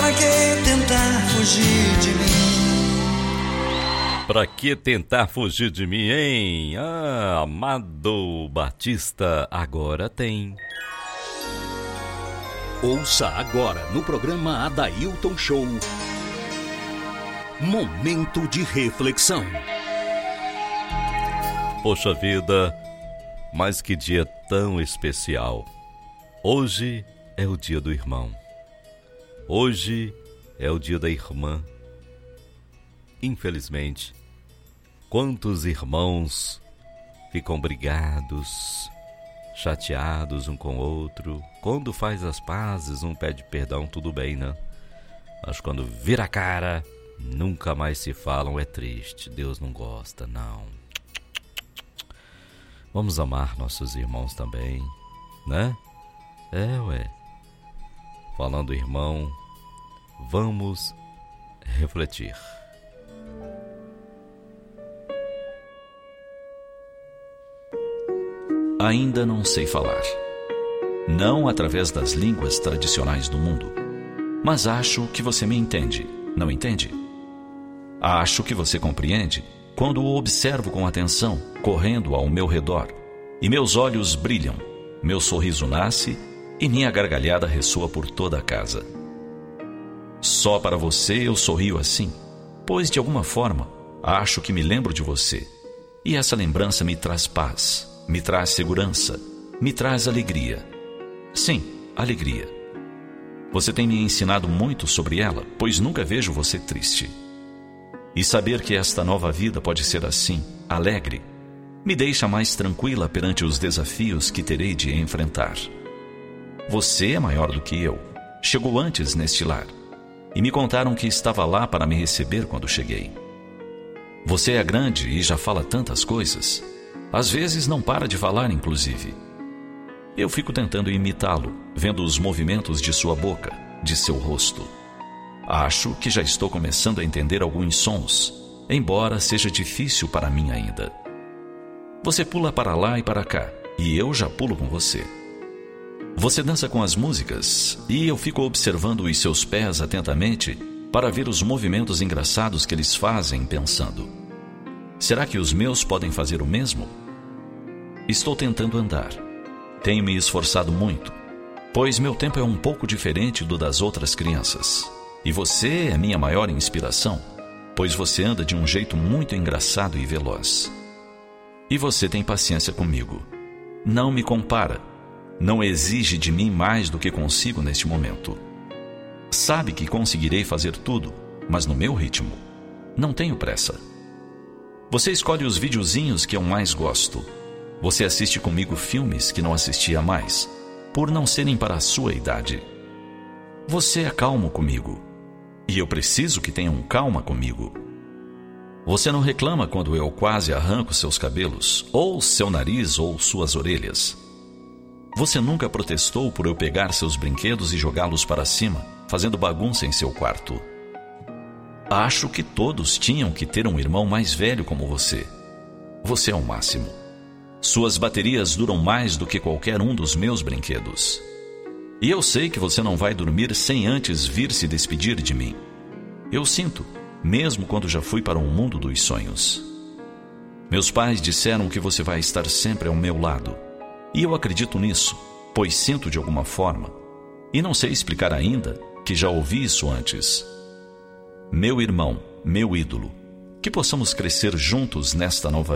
Pra que tentar fugir de mim? Pra que tentar fugir de mim, hein? Ah, Amado Batista, agora tem. Ouça agora no programa Adailton Show. Momento de reflexão. Poxa vida, mas que dia tão especial. Hoje é o dia do irmão. Hoje é o dia da irmã. Infelizmente, quantos irmãos ficam brigados, chateados um com o outro. Quando faz as pazes, um pede perdão, tudo bem, né? Mas quando vira a cara, nunca mais se falam, é triste. Deus não gosta, não. Vamos amar nossos irmãos também, né? Ué. Falando irmão, vamos refletir. Ainda não sei falar. Não através das línguas tradicionais do mundo. Mas acho que você me entende, não entende? Acho que você compreende quando o observo com atenção, correndo ao meu redor, e meus olhos brilham, meu sorriso nasce e minha gargalhada ressoa por toda a casa. Só para você eu sorrio assim, pois de alguma forma acho que me lembro de você, e essa lembrança me traz paz. Me traz segurança, me traz alegria. Sim, alegria. Você tem me ensinado muito sobre ela, pois nunca vejo você triste. E saber que esta nova vida pode ser assim, alegre, me deixa mais tranquila perante os desafios que terei de enfrentar. Você é maior do que eu, chegou antes neste lar, e me contaram que estava lá para me receber quando cheguei. Você é grande e já fala tantas coisas. Às vezes não para de falar, inclusive. Eu fico tentando imitá-lo, vendo os movimentos de sua boca, de seu rosto. Acho que já estou começando a entender alguns sons, embora seja difícil para mim ainda. Você pula para lá e para cá, e eu já pulo com você. Você dança com as músicas, e eu fico observando os seus pés atentamente para ver os movimentos engraçados que eles fazem, pensando: será que os meus podem fazer o mesmo? Estou tentando andar. Tenho me esforçado muito, pois meu tempo é um pouco diferente do das outras crianças. E você é minha maior inspiração, pois você anda de um jeito muito engraçado e veloz. E você tem paciência comigo. Não me compara. Não exige de mim mais do que consigo neste momento. Sabe que conseguirei fazer tudo, mas no meu ritmo. Não tenho pressa. Você escolhe os videozinhos que eu mais gosto. Você assiste comigo filmes que não assistia mais, por não serem para a sua idade. Você é calmo comigo, e eu preciso que tenham calma comigo. Você não reclama quando eu quase arranco seus cabelos, ou seu nariz, ou suas orelhas. Você nunca protestou por eu pegar seus brinquedos e jogá-los para cima, fazendo bagunça em seu quarto. Acho que todos tinham que ter um irmão mais velho como você. Você é o máximo. Suas baterias duram mais do que qualquer um dos meus brinquedos. E eu sei que você não vai dormir sem antes vir se despedir de mim. Eu sinto, mesmo quando já fui para um mundo dos sonhos. Meus pais disseram que você vai estar sempre ao meu lado. E eu acredito nisso, pois sinto de alguma forma. E não sei explicar ainda que já ouvi isso antes. Meu irmão, meu ídolo, que possamos crescer juntos nesta nova